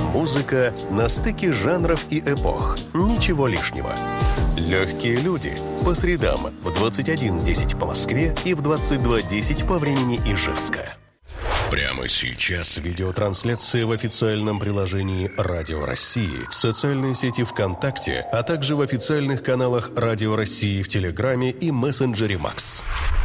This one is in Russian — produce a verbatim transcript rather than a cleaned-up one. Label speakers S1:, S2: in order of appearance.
S1: Музыка на стыке жанров и эпох. Ничего лишнего. Легкие люди. По средам в двадцать один десять по Москве и в двадцать два десять по времени Ижевска. Прямо сейчас видеотрансляция в официальном приложении «Радио России», в социальной сети ВКонтакте, а также в официальных каналах «Радио России» в Телеграме и мессенджере «Макс».